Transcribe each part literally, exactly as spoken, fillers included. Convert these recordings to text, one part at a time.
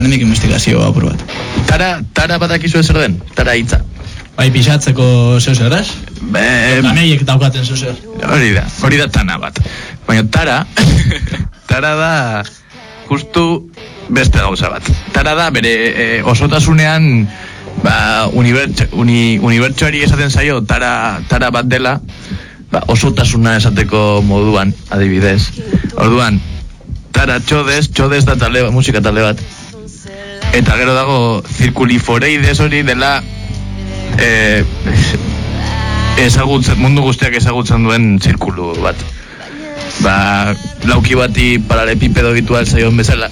Hemendik investigazio apur bat. Tara, tara badakizu zer den? Tara hitza. Bai, pixatzeko zeuzer, ez? Gameiek daukaten zeuzer. Hori da, hori da tana bat. Baina tara, tara da justu beste gauza bat. Tara da bere e, osotasunean ba, unibertso, uni, unibertsoari esaten zaio tara, tara bat dela, ba, osotasuna esateko moduan, adibidez. Orduan, tara txodez, txodez da tale, musika tale bat. Eta gero dago zirkuliforeides hori dela eh, ezagutzen, mundu guztiak ezagutzen duen zirkulu bat. Ba, lauki bati paralepipedo habitual zaion bezala.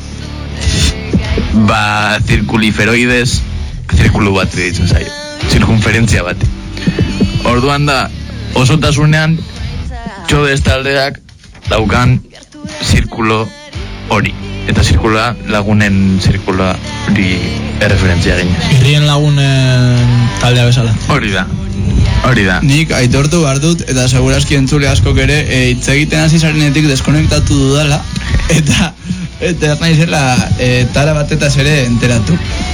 Ba, zirkuliferoides zirkulu bat ditzen zaio. Zirkunferentzia bat. Orduan da, osotasunean txodez taldeak daukan zirkulo hori. Eta zirkula lagunen zirkula hori erreferentzia ginez. Irrien lagunen taldea bezala. Hori da. Hori da. Nik aitortu behar dut, eta segurazki entzule askok ere, hitz egiten hasi zarenetik deskonektatu dudala, eta eta naizela e, tara batetaz ere enteratu.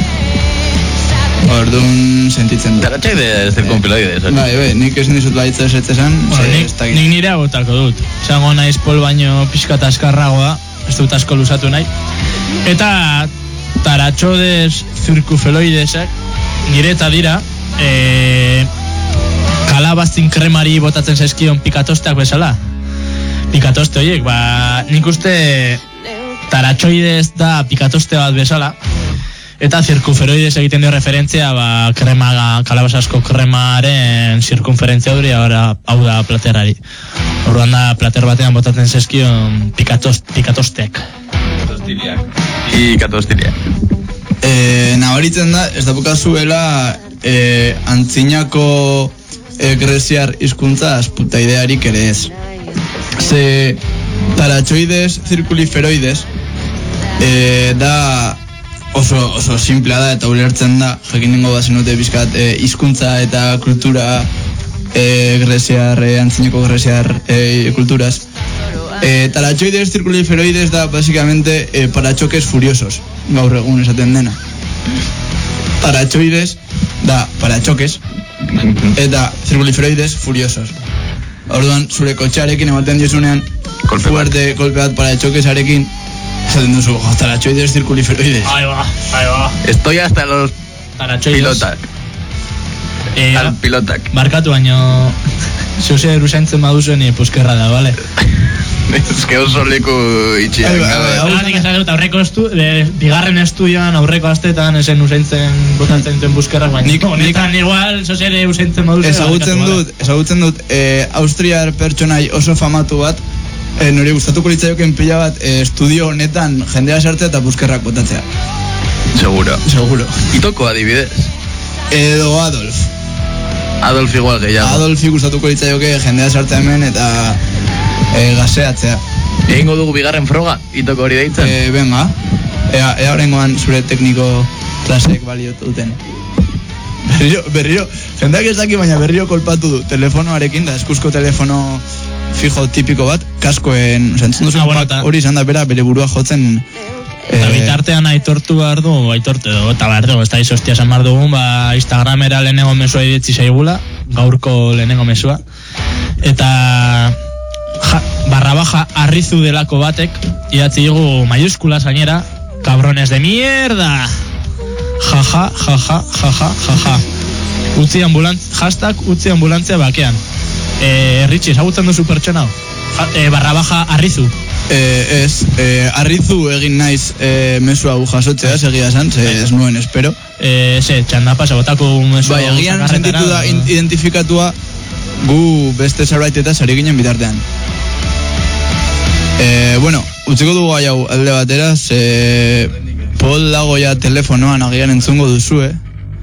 Orduan sentitzen dut. Taratxai de zirkunfiloides. Bai, bai, nik ezin dizut baitza ez etzezan. Nik, nik nire agotako dut. Zango naiz pol baino pixka eta askarragoa, ez dut asko luzatu nahi. Eta taratxodez zirkufeloidesek nire eta dira e, kalabaztin kremari botatzen zaizkion pikatosteak bezala. Pikatoste horiek, ba, nik uste taratxoidez da pikatoste bat bezala. Eta zirkunferoides egiten dio referentzia ba, krema, kalabazasko kremaren zirkunferentzia duri, hau da platerari. Orduan da plater batean botatzen zaizkion pikatost, pikatosteak. Pikatostiriak. Pikatostiriak. E, nabaritzen da, ez da bukazuela e, antzinako e, greziar hizkuntza asputa idearik ere ez. Ze taratxoides, zirkuliferoides e, da oso, oso simplea da eta ulertzen da, jakin ningo bazenute bizkat e, hizkuntza eta kultura e, greziar, e, antzinako greziar e, kulturaz. E, taratxoides, zirkuliferoides da básicamente e, paratxokes furiosos, gaur egun esaten dena. Taratxoides da paratxokes eta zirkuliferoides furiosos. Orduan, zure kotxearekin ematen diozunean fuerte kolpe bat paratxokesarekin esaten duzu, oh, taratxoides, zirkuliferoides. Ahí va, ahí va. Estoy hasta los pilotak. Eh, Al pilotak. Barkatu baino zeuze erusaintzen baduzuen puskerra da, bale? Ez que oso leku itxiak. Nik esan dut aurreko estu, de, bigarren estudioan aurreko astetan esen usaintzen botatzen duen buskerrak, baina nik, honetan igual zeuze ere usaintzen baduzuen. Ezagutzen dut, ezagutzen dut eh, austriar pertsonai oso famatu bat, eh, nire gustatuko litzaioken pila bat eh, estudio honetan jendea sartzea eta buskerrak botatzea. Seguro. Seguro. Itoko adibidez. Edo Adolf. Adolf igual gehiago. Adolfi gustatuko litzaioke jendea sartzea hemen eta e, gaseatzea. Egingo dugu bigarren froga, itoko hori deitzen? E, venga, ea, ea horrengoan zure tekniko klaseek baliotu duten. Berriro, berriro, jendeak ez daki baina berriro kolpatu du telefonoarekin, da eskuzko telefono fijo tipiko bat, kaskoen, zentzun duzu, ah, bueno, hori izan da bera bere burua jotzen. Eta eh, bitartean aitortu behar du, aitortu edo, eta behar du, ez da izostia esan behar dugun, ba, Instagramera lehenengo mesua idetzi zaigula, gaurko lehenengo mesua, eta ja, barra baja arrizu delako batek, idatzi dugu mayúsculas gainera, cabrones de mierda, jaja, jaja, jaja, jaja, utzi ambulantz, hashtag utzi ambulantzia bakean. Eh, Ritxi, ezagutzen duzu pertsona? Ja, eh, barra baja arrizu. Eh, ez, eh, arrizu egin naiz eh, mesu hau jasotzea, segia esan, ze ez nuen espero. Eh, ze, txanda pasa, botako mesu hau. Bai, agian sentitu da in, identifikatua gu beste zerbait eta sari ginen bitartean. Eh, bueno, utziko dugu gai hau alde batera, ze Pol dago ja telefonoan agian entzungo duzue.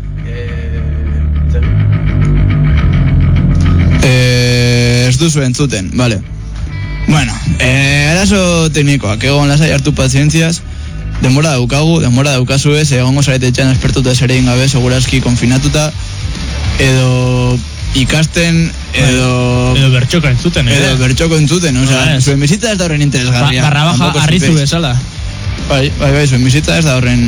Eh, ez duzu entzuten, vale. Bueno, eh, eraso teknikoak, egon lasai hartu pazientziaz, denbora daukagu, denbora daukazu ez, egongo zarete etxan espertuta zer egin gabe, segurazki konfinatuta, edo ikasten, edo... Edo bertxoko entzuten, edo bertxoko entzuten, o sea, zuen bizitza ez da horren interesgarria. Barra baja arrizu bezala. Bai, bai, bai, zuen bizitza ez da horren